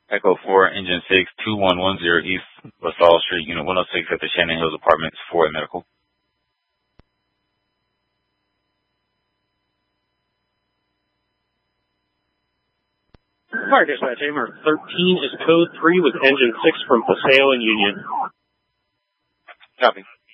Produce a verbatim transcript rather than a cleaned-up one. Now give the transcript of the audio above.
Echo four, Engine six, two one one zero East LaSalle Street, Unit one oh six at the Shannon Hills Apartments for medical. Fire dispatch, Hammer thirteen is code three with Engine six from Paseo and Union. Copy.